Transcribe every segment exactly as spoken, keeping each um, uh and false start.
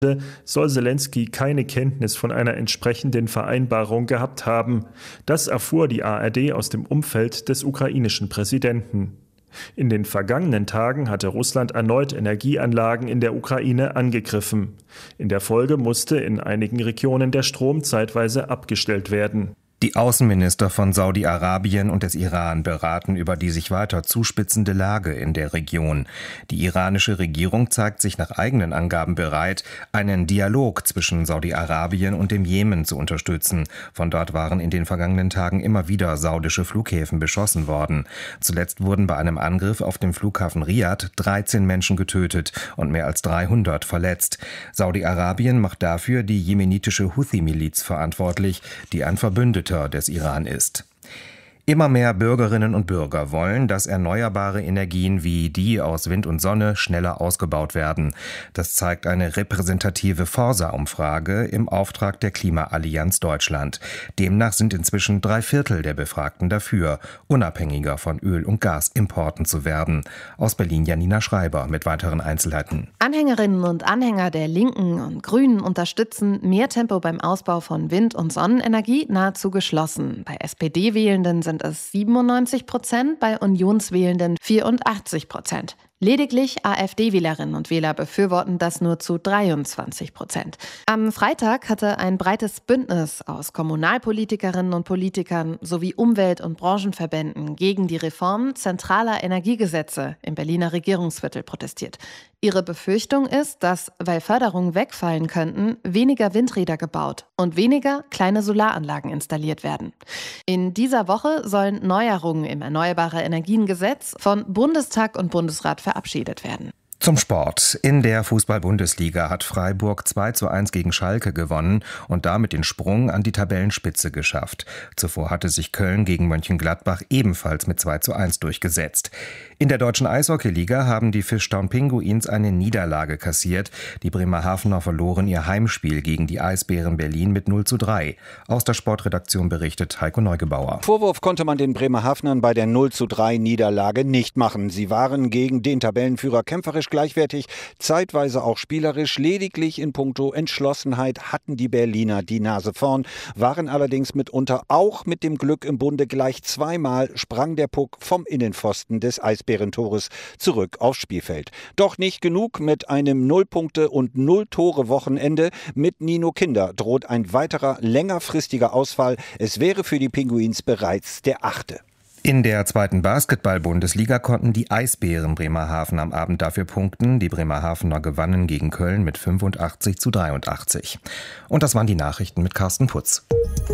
soll Selenskyj keine Kenntnis von einer entsprechenden Vereinbarung gehabt haben. Das erfuhr die A R D aus dem Umfeld des ukrainischen Präsidenten. In den vergangenen Tagen hatte Russland erneut Energieanlagen in der Ukraine angegriffen. In der Folge musste in einigen Regionen der Strom zeitweise abgestellt werden. Die Außenminister von Saudi-Arabien und des Iran beraten über die sich weiter zuspitzende Lage in der Region. Die iranische Regierung zeigt sich nach eigenen Angaben bereit, einen Dialog zwischen Saudi-Arabien und dem Jemen zu unterstützen. Von dort waren in den vergangenen Tagen immer wieder saudische Flughäfen beschossen worden. Zuletzt wurden bei einem Angriff auf dem Flughafen Riad dreizehn Menschen getötet und mehr als dreihundert verletzt. Saudi-Arabien macht dafür die jemenitische Houthi-Miliz verantwortlich, die ein Verbündeter des Iran ist. Immer mehr Bürgerinnen und Bürger wollen, dass erneuerbare Energien wie die aus Wind und Sonne schneller ausgebaut werden. Das zeigt eine repräsentative Forsa-Umfrage im Auftrag der Klimaallianz Deutschland. Demnach sind inzwischen drei Viertel der Befragten dafür, unabhängiger von Öl- und Gasimporten zu werden. Aus Berlin Janina Schreiber mit weiteren Einzelheiten. Anhängerinnen und Anhänger der Linken und Grünen unterstützen mehr Tempo beim Ausbau von Wind- und Sonnenenergie nahezu geschlossen. Bei S P D-Wählenden sind es siebenundneunzig Prozent, bei Unionswählenden vierundachtzig Prozent. Lediglich AfD-Wählerinnen und Wähler befürworten das nur zu dreiundzwanzig Prozent. Am Freitag hatte ein breites Bündnis aus Kommunalpolitikerinnen und Politikern sowie Umwelt- und Branchenverbänden gegen die Reform zentraler Energiegesetze im Berliner Regierungsviertel protestiert. Ihre Befürchtung ist, dass, weil Förderungen wegfallen könnten, weniger Windräder gebaut und weniger kleine Solaranlagen installiert werden. In dieser Woche sollen Neuerungen im Erneuerbare Energien-Gesetz von Bundestag und Bundesrat verabschiedet werden. Zum Sport. In der Fußball-Bundesliga hat Freiburg zwei zu eins gegen Schalke gewonnen und damit den Sprung an die Tabellenspitze geschafft. Zuvor hatte sich Köln gegen Mönchengladbach ebenfalls mit zwei zu eins durchgesetzt. In der deutschen Eishockeyliga haben die Fishtown Pinguins eine Niederlage kassiert. Die Bremerhavener verloren ihr Heimspiel gegen die Eisbären Berlin mit null zu drei. Aus der Sportredaktion berichtet Heiko Neugebauer. Vorwurf konnte man den Bremerhavenern bei der null zu drei Niederlage nicht machen. Sie waren gegen den Tabellenführer kämpferisch gleichwertig, zeitweise auch spielerisch. Lediglich in puncto Entschlossenheit hatten die Berliner die Nase vorn, waren allerdings mitunter auch mit dem Glück im Bunde. Gleich zweimal sprang der Puck vom Innenpfosten des Eisbärentores zurück aufs Spielfeld. Doch nicht genug mit einem Null-Punkte- und Null-Tore-Wochenende. Mit Nino Kinder droht ein weiterer längerfristiger Ausfall. Es wäre für die Pinguins bereits der achte. In der zweiten Basketball-Bundesliga konnten die Eisbären Bremerhaven am Abend dafür punkten. Die Bremerhavener gewannen gegen Köln mit fünfundachtzig zu dreiundachtzig. Und das waren die Nachrichten mit Carsten Putz.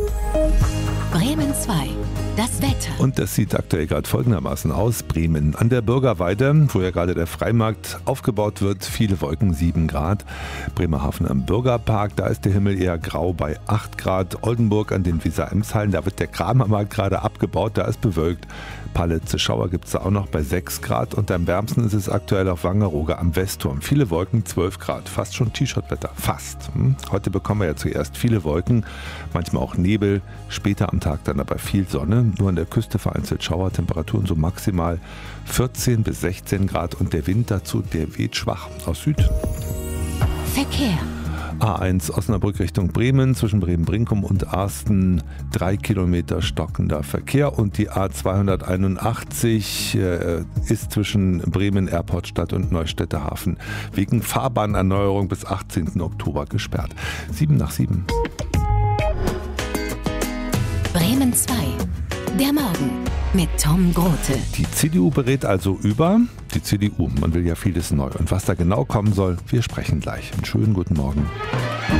Bremen zwei. Das Wetter. Und das sieht aktuell gerade folgendermaßen aus. Bremen an der Bürgerweide, wo ja gerade der Freimarkt aufgebaut wird, viele Wolken, sieben Grad. Bremerhaven am Bürgerpark, da ist der Himmel eher grau bei acht Grad. Oldenburg an den Weser-Emshallen, da wird der Kramermarkt gerade abgebaut, da ist bewölkt. Pallitze Schauer gibt es da auch noch bei sechs Grad und am wärmsten ist es aktuell auf Wangerooge am Westturm. Viele Wolken, zwölf Grad, fast schon T-Shirt-Wetter, fast. Heute bekommen wir ja zuerst viele Wolken, manchmal auch Nebel, später am Tag dann aber viel Sonne. Nur an der Küste vereinzelt Schauer, Temperaturen so maximal vierzehn bis sechzehn Grad und der Wind dazu, der weht schwach aus Süd. Verkehr. A eins Osnabrück Richtung Bremen, zwischen Bremen-Brinkum und Arsten drei Kilometer stockender Verkehr und die A zweihunderteinundachtzig äh, ist zwischen Bremen Airportstadt und Neustädter Hafen wegen Fahrbahnerneuerung bis achtzehnten Oktober gesperrt. sieben nach sieben. Bremen zwei. Der Morgen mit Tom Grote. Die C D U berät also über die C D U. Man will ja vieles neu. Und was da genau kommen soll, wir sprechen gleich. Einen schönen guten Morgen.